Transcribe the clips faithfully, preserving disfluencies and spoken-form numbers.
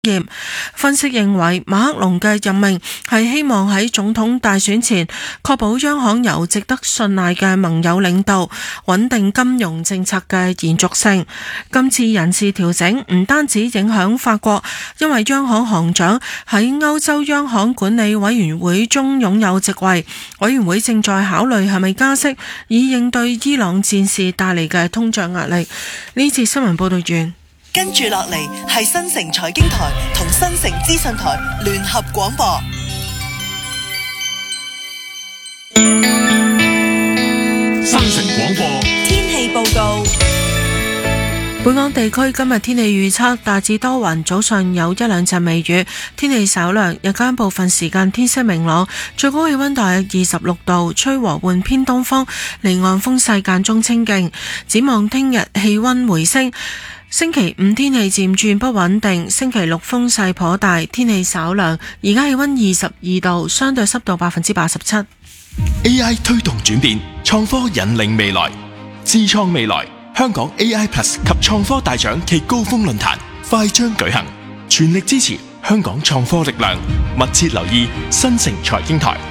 業。分析認為，馬克龍嘅任命係希望喺總統大選前確保央行有值得信賴嘅盟友領導，穩定金融政策嘅延續性。今次人事調整唔單止影響法國，因為央行行長喺歐洲央行管理委員會中擁有席位，委員會正在考慮係咪加息，以應對伊朗戰事帶嚟嘅通脹壓力。呢次新聞報道完。 跟住落嚟係新城財經台同新城資訊台聯合廣播。 新城廣播天氣報告。 本港地區今日天氣預測大致多雲，早上有一兩陣微雨，天氣稍涼，日間部分時間天色明朗，最高氣溫大約二十六度，吹和緩偏東風，離岸風勢間中清勁。展望聽日氣溫回升，星期五天氣漸轉不穩定，星期六風勢頗大，天氣稍涼。而家氣溫二十二度，相對濕度百分之八十七。 A I 推動轉變，創科引領未來，智創未來。香港 A I Plus 及創科大獎暨高峰論壇快將舉行，全力支持香港創科力量，密切留意新城財經台。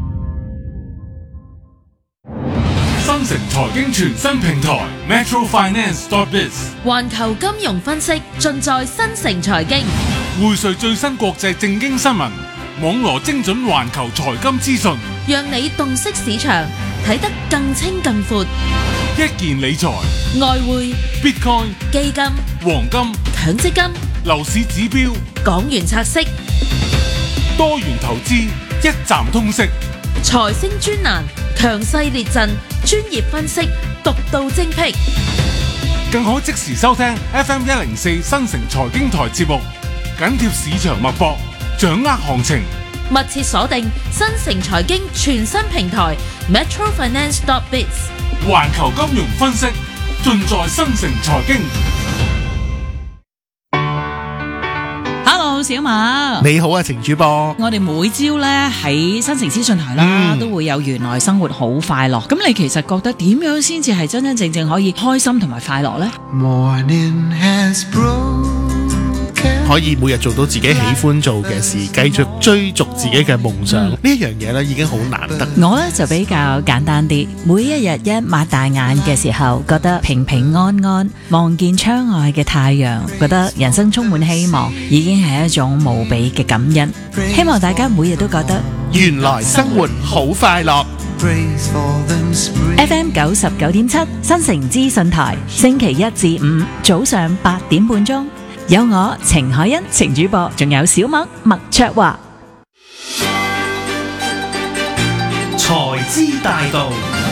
新城財經全新平台 Metro Finance dot biz， 環球金融分析盡在新城財經， 匯萃最新國際政經新聞，網羅精準環球財金資訊， 讓你洞悉市場，睇得更清更闊。 一鍵理財、 外匯、 Bitcoin、 基金、 黃金、 強積金、 樓市指標、 港元拆息、 多元投資，一站通識。 財星專欄，強勢列陣，專業分析，獨到精闢。 更可即時收聽 F M 一零四新城財經台節目，緊貼市場脈搏，掌握行情。 密切鎖定新城財經全新平台 Metro Finance dot biz， 環球金融分析盡在新城財經。 Hello， 小馬， 你好啊，程主播。 我哋每朝咧喺新城資訊台啦，嗯、都會有原來生活好快樂。咁你其實覺得點樣先至係真真正正可以開心同埋快樂呢？ Morning has broken，可以每日做到自己喜歡做嘅事，繼續追逐自己嘅夢想，呢一樣嘢咧已經好難得。 我咧就比較簡單啲，每一日一擘大眼嘅時候，覺得平平安安，望見窗外嘅太陽，覺得人生充滿希望，已經係一種無比嘅感恩。希望大家每日都覺得原來生活好快樂。 F M 九十九點七新城資訊台，星期一至五早上八點半鐘。有我程海欣程主播，仲有小麥麥卓華。 財資大道，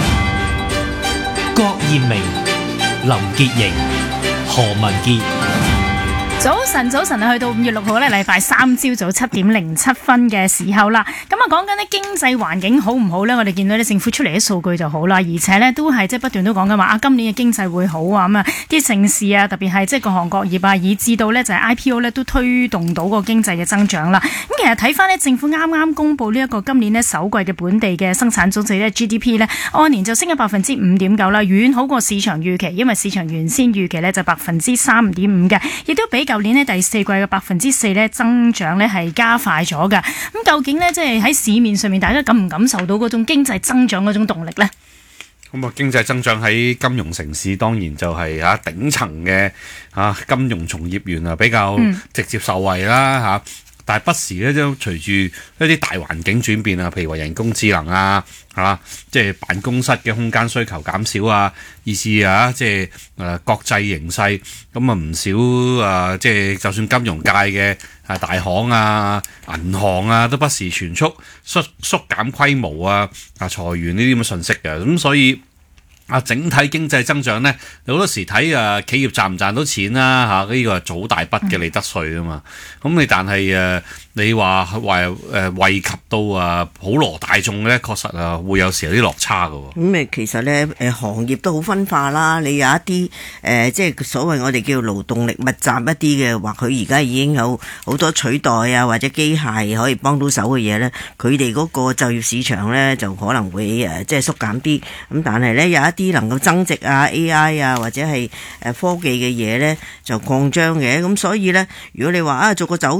郭艷明、林潔瑩、何文傑。 早晨，早晨啊！去到五月六號咧，禮拜三朝早七點零七分嘅時候啦。咁啊，講緊呢經濟環境好唔好咧？我哋見到啲政府出嚟啲數據就好啦，而且咧都係即係不斷都講緊話啊，今年嘅經濟會好啊咁啊，啲城市啊，特別係即係各行各業啊，以至到咧就係 I P O 咧都推動到個經濟嘅增長啦。咁其實睇翻呢，政府啱啱公布呢一個今年呢首季嘅本地嘅生產總值咧 G D P 咧，按年就升咗百分之五點九啦，遠好過市場預期，因為市場原先預期咧就百分之三點五嘅，亦都比舊年呢第四季嘅百分之四咧增長咧係加快咗嘅。咁究竟呢，即係喺市面上面，大家感唔感受到嗰種經濟增長嗰種動力呢？ 咁啊，經濟增長喺金融城市當然就係嚇頂層嘅嚇金融從業員啊比較直接受惠啦嚇。嗯但係不時咧都隨住一啲大環境轉變啊，譬如話人工智能啊，嚇，即係辦公室嘅空間需求減少啊，意思啊，即係誒國際形勢，咁啊唔少啊，即係就算金融界嘅啊大行啊、銀行啊，都不時傳出縮縮減規模啊、啊裁員呢啲咁嘅信息嘅，咁所以啊，整體經濟增長咧，好多時睇啊企業賺唔賺到錢啦嚇，呢個係早大筆嘅利得稅啊嘛。咁你但係誒你話話誒惠及到啊普羅大眾咧，確實啊會有時有啲落差㗎喎。 咁誒其實咧誒行業都好分化啦。你有一啲誒即係所謂我哋叫勞動力密集一啲嘅，或佢而家已經有好多取代啊或者機械可以幫到手嘅嘢咧，佢哋嗰個就業市場咧就可能會誒即係縮減啲。咁但係咧有一啲啲能夠增值啊 A I 啊或者係誒科技嘅嘢咧就擴張嘅，咁所以咧如果你話啊做個酒